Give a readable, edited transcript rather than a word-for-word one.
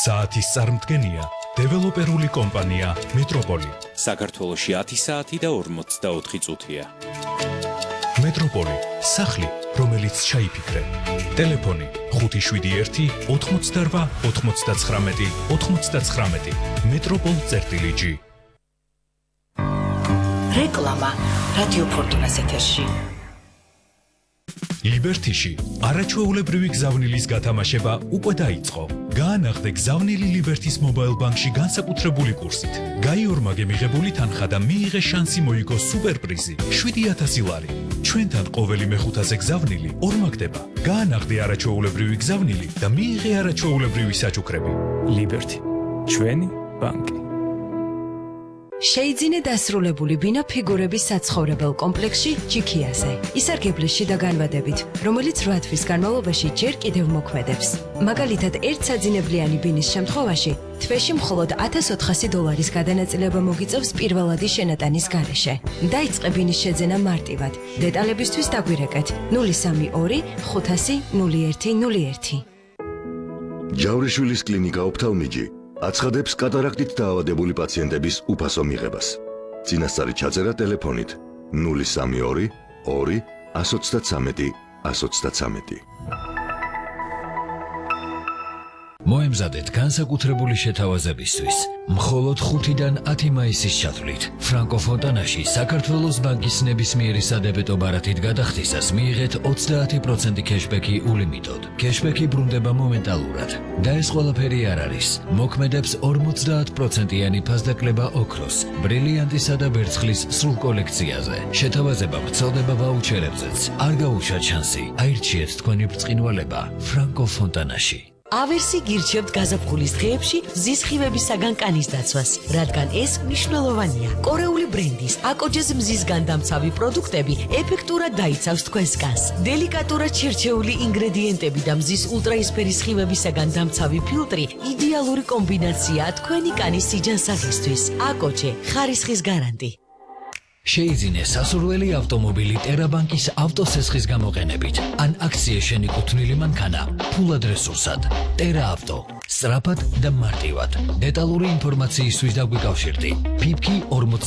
საათის წარმდგენია დეველოპერული კომპანია მეტროპოლი. საქართველოში 10 საათი და 44 წუთია. მეტროპოლი, სახლი, რომელიც ჩაიფიქრე. ტელეფონი 571 88 99 99. მეტროპოლ.g. რეკლამა რადიო ფორტუნას ეთერში. ლიბერთიში არაჩვეულებრივი გზავნილის გათამაშება უკვე დაიწყო. გაანახდე გზავნილი ლიბერთის მობაილ ბანკში განსაკუთრებული კურსით. გაიორმაგე მიღებული თანხა და მიიღე შანსი მოიგო სუპერპრიზი 7000 ლარი. ჩვენთან ყოველი მეხუთაზე გზავნილი ორმაგდება. გაანახდე არაჩვეულებრივი გზავნილი და მიიღე არაჩვეულებრივი საჩუქრები. ლიბერთი, ჩვენი ბანკი. შეიძინე დასრულებული ბინა ფიგურების საცხოვრებელ კომპლექსში ჯიქიაზე. ისარგებლეს შიდა განვადებით, რომელიც 8 თვის განმავლობაში ჯერ კიდევ მოქმედებს. მაგალითად, ერთ საძინებლიანი ბინის შემთხვევაში თვეში მხოლოდ $1400 გადანაწილება მოგიწევს პირველადი შენატანის გარეშე. დაიწყე ბინის შეძენა მარტივად. დეტალებისთვის დაგვირეკეთ 032 500 0101. ჯავრიშვილის კლინიკა ოფთალმიჯი აცხადებს კატარაქტით დაავადებული პაციენტების უფასო მიღებას. წინასწარი ჩაწერა ტელეფონით 032 2 133 133. მოემზადეთ განსაკუთრებული შეთავაზებისთვის. მხოლოდ 5-დან 10 მაისის ჩათვლით ფრანკო ფონტანაში საქართველოს ბანკის ნებისმიერი სადებეტო ბარათით გადახდისას მიიღეთ 30% კეშბექი ულიმიტოდ. კეშბექი ბრუნდება მომენტალურად და ეს ყველაფერი არ არის. მოქმედებს 50%-იანი ფასდაკლება ოქროს, ბრილიანტისა და ვერცხლის სრულ კოლექციაზე. შეთავაზება ვრცელდება ვაუჩერებზეც. არ გაუშვათ შანსი. აირჩიეთ თქვენი ბრწყინვალება ფრანკო ფონტანაში. ავერსი გირჩევთ გაზაფხულის დღეებში მზის სხივებისაგან კანის დაცვას, რადგან ეს მნიშვნელოვანია. კორეული ბრენდის აკოჯეს მზისგან დამცავი პროდუქტები ეფექტურად დაიცავს თქვენს კანს. დელიკატურად შერჩეული ინგრედიენტები და მზის ულტრაისფერი სხივებისაგან დამცავი ფილტრი იდეალური კომბინაციაა თქვენი კანის სიჯანსაღისთვის. აკოჯე, ხარისხის გარანტი. შეიძინე სასურველი ავტომობილი ტერაბანკის ავტოსესხის გამოყენებით. ან აქციის შენიკუთვნილი მანქანა ფულად რესურსად. ტერა ავტო. სწრაფად და მარტივად. დეტალური ინფორმაციისთვის დაგვიკავშირდი. PIPKI 40